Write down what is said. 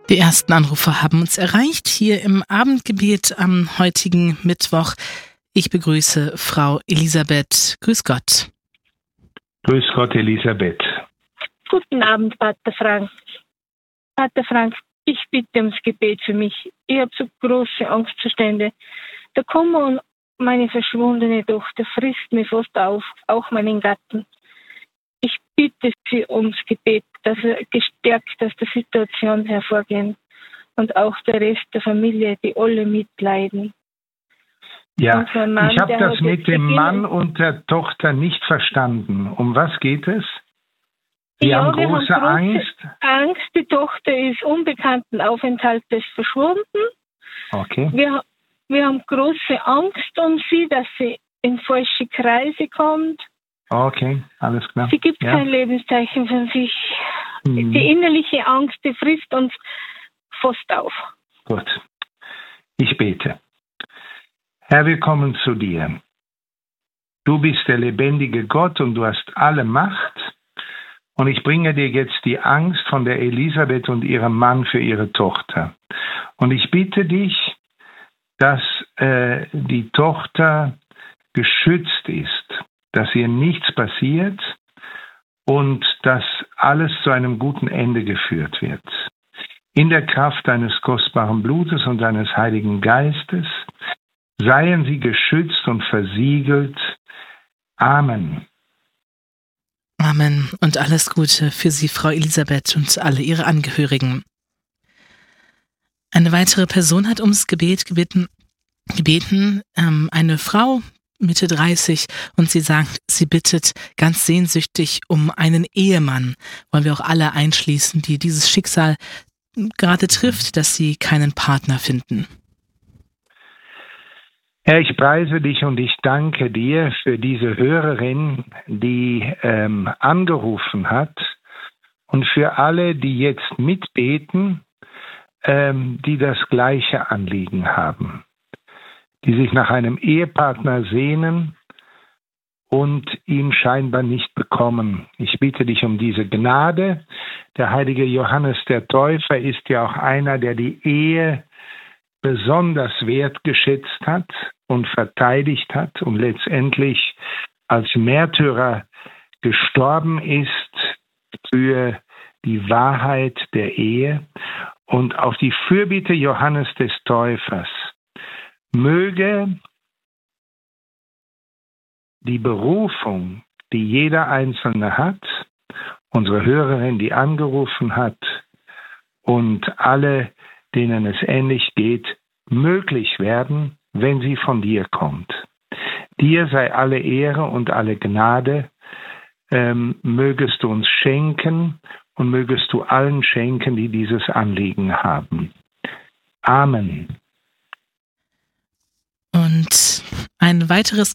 Die ersten Anrufer haben uns erreicht, hier im Abendgebet am heutigen Mittwoch. Ich begrüße Frau Elisabeth. Grüß Gott. Grüß Gott, Elisabeth. Guten Abend, Pater Frank. Pater Frank, ich bitte ums Gebet für mich. Ich habe so große Angstzustände. Der Kummer und meine verschwundene Tochter frisst mir fast auf, auch meinen Gatten. Ich bitte Sie ums Gebet, dass er gestärkt aus der Situation hervorgehen und auch der Rest der Familie, die alle mitleiden. Ja, Mann, ich habe das mit dem Mann und der Tochter nicht verstanden. Um was geht es? Sie haben große Angst? Angst, die Tochter ist unbekannten Aufenthaltes verschwunden. Okay. Wir haben große Angst um sie, dass sie in falsche Kreise kommt. Okay, alles klar. Sie gibt kein Lebenszeichen von sich. Die innerliche Angst, die frisst uns fast auf. Gut. Ich bete. Herr, wir kommen zu dir. Du bist der lebendige Gott und du hast alle Macht. Und ich bringe dir jetzt die Angst von der Elisabeth und ihrem Mann für ihre Tochter. Und ich bitte dich, dass die Tochter geschützt ist, dass ihr nichts passiert und dass alles zu einem guten Ende geführt wird. In der Kraft deines kostbaren Blutes und deines Heiligen Geistes seien sie geschützt und versiegelt. Amen. Amen und alles Gute für Sie, Frau Elisabeth, und alle Ihre Angehörigen. Eine weitere Person hat ums Gebet gebeten, eine Frau, Mitte 30, und sie sagt, sie bittet ganz sehnsüchtig um einen Ehemann. Wollen wir auch alle einschließen, die dieses Schicksal gerade trifft, dass sie keinen Partner finden. Herr, ich preise dich und ich danke dir für diese Hörerin, die angerufen hat, und für alle, die jetzt mitbeten, die das gleiche Anliegen haben, die sich nach einem Ehepartner sehnen und ihn scheinbar nicht bekommen. Ich bitte dich um diese Gnade. Der heilige Johannes der Täufer ist ja auch einer, der die Ehe besonders wertgeschätzt hat und verteidigt hat und letztendlich als Märtyrer gestorben ist für die Wahrheit der Ehe. Und auf die Fürbitte Johannes des Täufers möge die Berufung, die jeder Einzelne hat, unsere Hörerin, die angerufen hat, und alle, denen es ähnlich geht, möglich werden, wenn sie von dir kommt. Dir sei alle Ehre und alle Gnade, mögest du uns schenken und mögest du allen schenken, die dieses Anliegen haben. Amen. Und ein weiteres